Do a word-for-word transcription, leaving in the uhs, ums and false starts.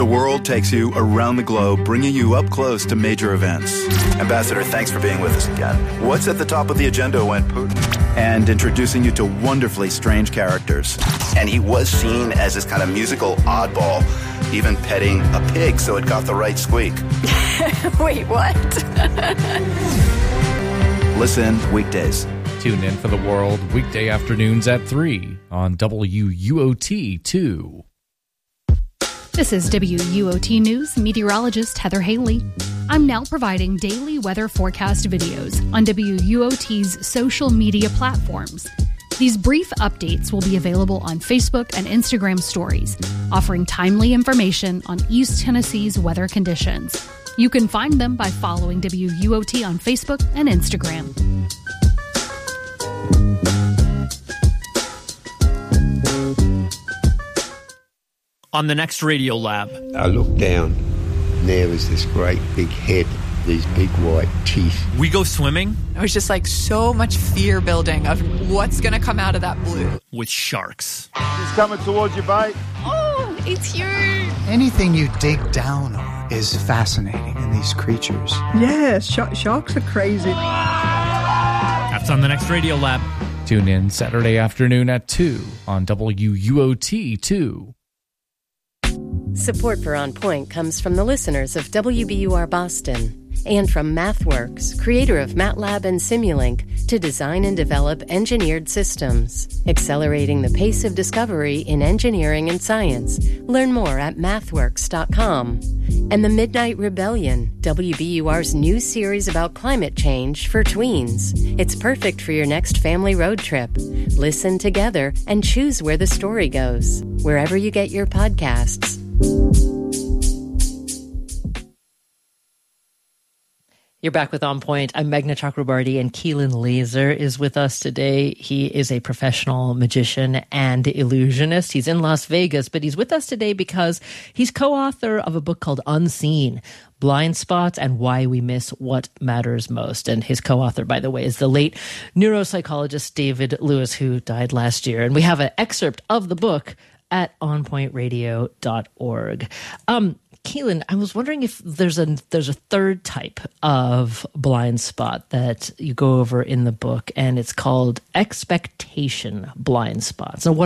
World takes you around the globe, bringing you up close to major events. Ambassador, thanks for being with us again. What's at the top of the agenda when Putin? And introducing you to wonderfully strange characters. And he was seen as this kind of musical oddball, even petting a pig so it got the right squeak. Wait, what? Listen weekdays. Tune in for The World weekday afternoons at three on W U O T two. This is W U O T News meteorologist Heather Haley. I'm now providing daily weather forecast videos on W U O T's social media platforms. These brief updates will be available on Facebook and Instagram stories, offering timely information on East Tennessee's weather conditions. You can find them by following W U O T on Facebook and Instagram. On the next Radio Lab. I looked down, and there was this great big head, these big white teeth. We go swimming. It was just like so much fear building of what's going to come out of that blue. With sharks. He's coming towards you, bite. Oh, it's huge. Anything you dig down on is fascinating in these creatures. Yeah, sh- sharks are crazy. That's on the next Radio Lab. Tune in Saturday afternoon at two on W U O T two. Support for On Point comes from the listeners of W B U R Boston and from MathWorks, creator of MATLAB and Simulink, to design and develop engineered systems, accelerating the pace of discovery in engineering and science. Learn more at mathworks dot com. And The Midnight Rebellion, W B U R's new series about climate change for tweens. It's perfect for your next family road trip. Listen together and choose where the story goes, wherever you get your podcasts. You're back with On Point. I'm Meghna Chakrabarty, and Keelan Laser is with us today. He is a professional magician and illusionist. He's in Las Vegas, but he's with us today because he's co-author of a book called Unseen: Blind Spots and Why We Miss What Matters Most. And his co-author, by the way, is the late neuropsychologist David Lewis, who died last year. And we have an excerpt of the book at on point radio dot org. Um, Keelan, I was wondering if there's a there's a third type of blind spot that you go over in the book, and it's called expectation blind spots. Now, what